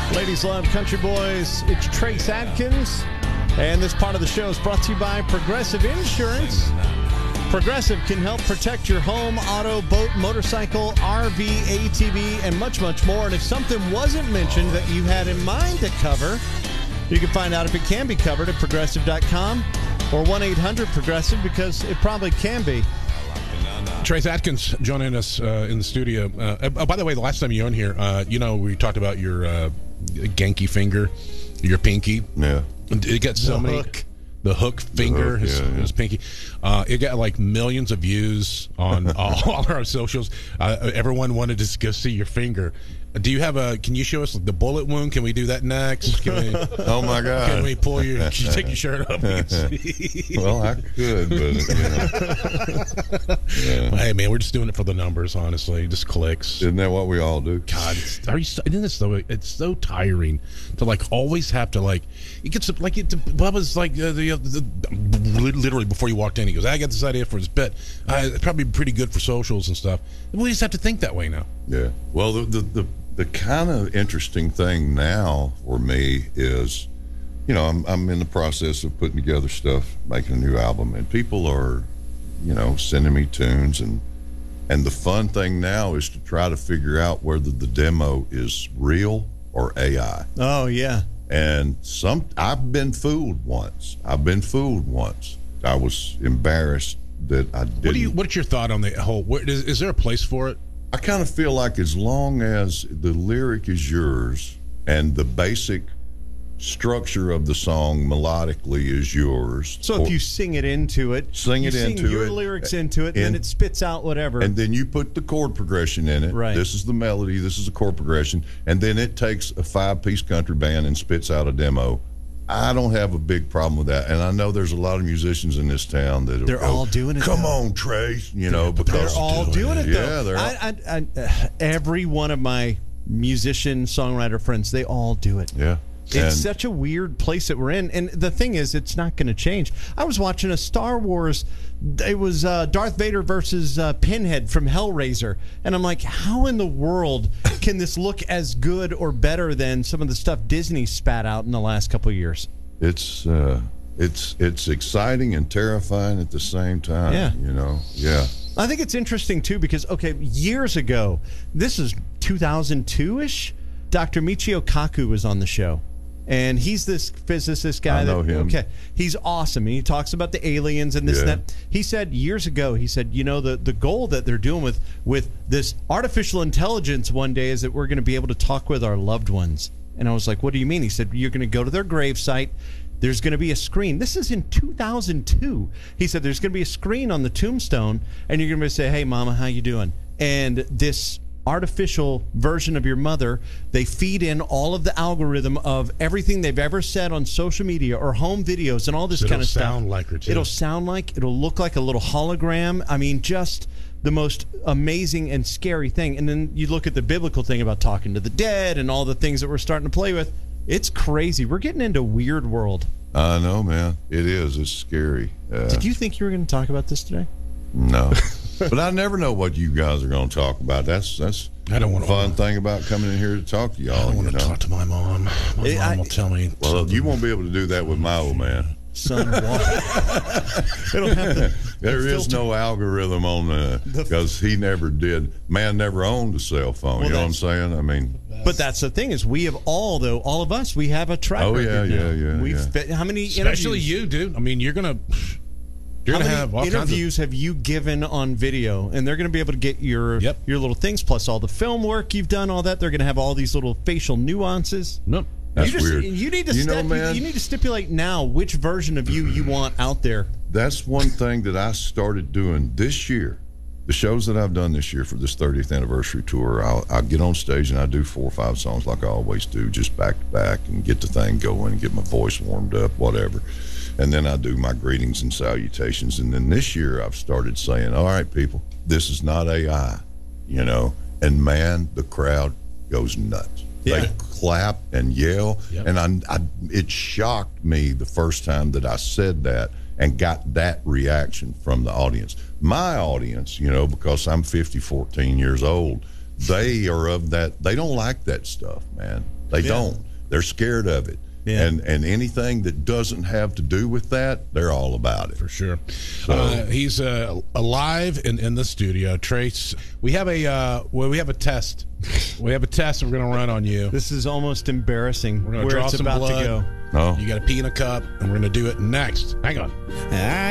Ladies love country boys. It's Trace Adkins. And this part of the show is brought to you by Progressive Insurance. Progressive can help protect your home, auto, boat, motorcycle, RV, ATV, and much, much more. And if something wasn't mentioned that you had in mind to cover, you can find out if it can be covered at Progressive.com or 1-800-PROGRESSIVE, because it probably can be. Trace Adkins joining us in the studio. By the way, the last time you were on here, we talked about your Genki finger, your pinky. Yeah. It got so many. The hook finger, his pinky. It got like millions of views on all our socials. Everyone wanted to go see your finger. Do you have can you show us the bullet wound? Can we do that next? Can we, oh my God! Can we can you take your shirt off? Well, I could, but yeah. Hey man, we're just doing it for the numbers. Honestly, just clicks. Isn't that what we all do? God, isn't this so? It's so tiring to like always have to like. It gets like it. Bubba's like literally before you walked in, he goes, "I got this idea for his bit. It's probably pretty good for socials and stuff." We just have to think that way now. Yeah. Well, the kind of interesting thing now for me is, I'm in the process of putting together stuff, making a new album, and people are, sending me tunes, and the fun thing now is to try to figure out whether the demo is real or AI. Oh yeah. And I've been fooled once. I was embarrassed that I didn't. What's your thought on the whole? Is there a place for it? I kind of feel like as long as the lyric is yours and the basic structure of the song melodically is yours. So if you sing it into it, sing your lyrics into it, and then it spits out whatever. And then you put the chord progression in it. Right. This is the melody, this is the chord progression, and then it takes a 5-piece country band and spits out a demo. I don't have a big problem with that, and I know there's a lot of musicians in this town that they're all doing it. Come on, Trace, because they're all doing it. Yeah, they're every one of my musician songwriter friends, they all do it. Yeah. It's such a weird place that we're in. And the thing is, it's not going to change. I was watching a Star Wars. It was Darth Vader versus Pinhead from Hellraiser. And I'm like, how in the world can this look as good or better than some of the stuff Disney spat out in the last couple of years? It's exciting and terrifying at the same time. Yeah. Yeah. I think it's interesting, too, because, years ago, this is 2002-ish, Dr. Michio Kaku was on the show. And he's this physicist guy. I know him. Okay, he's awesome. And he talks about the aliens and this and that. He said years ago, the goal that they're doing with this artificial intelligence one day is that we're going to be able to talk with our loved ones. And I was like, what do you mean? He said, you're going to go to their gravesite. There's going to be a screen. This is in 2002. He said, there's going to be a screen on the tombstone, and you're going to say, hey, Mama, how you doing? And this artificial version of your mother, they feed in all of the algorithm of everything they've ever said on social media or home videos and all this kind of stuff. It'll sound like her, too. It'll look like a little hologram. I mean, just the most amazing and scary thing. And then you look at the biblical thing about talking to the dead and all the things that we're starting to play with. It's crazy. We're getting into a weird world. I know, man. It is. It's scary. Did you think you were going to talk about this today? No. But I never know what you guys are going to talk about. That's I don't want the fun thing about coming in here to talk to y'all. I don't want to talk to my mom. My mom will tell me. Well, you won't be able to do that with my old man. Son, it'll have there is no algorithm on because he never did. Man never owned a cell phone. You know what I'm saying? I mean, but that's the thing is we have all of us, we have a track record now. Yeah. How many especially interviews? you, dude? I mean, you're gonna have all interviews have you given on video, and they're going to be able to get your little things plus all the film work you've done, all that. They're going to have all these little facial nuances. Nope. That's weird. You need to man, you need to stipulate now which version of you want out there. That's one thing that I started doing this year. The shows that I've done this year for this 30th anniversary tour, I'll get on stage and I do 4 or 5 songs like I always do, just back to back, and get the thing going and get my voice warmed up, whatever. And then I do my greetings and salutations. And then this year I've started saying, all right, people, this is not AI, And, man, the crowd goes nuts. Yeah. They clap and yell. Yep. And it shocked me the first time that I said that and got that reaction from the audience. My audience, because I'm 14 years old, they are of that. They don't like that stuff, man. They don't. They're scared of it. Yeah. And anything that doesn't have to do with that, they're all about it. For sure. So, he's alive in the studio. Trace, we have a test. We have a test we're going to run on you. This is almost embarrassing. We're going to draw some blood. To go. Oh. You got to pee in a cup, and we're going to do it next. Hang on.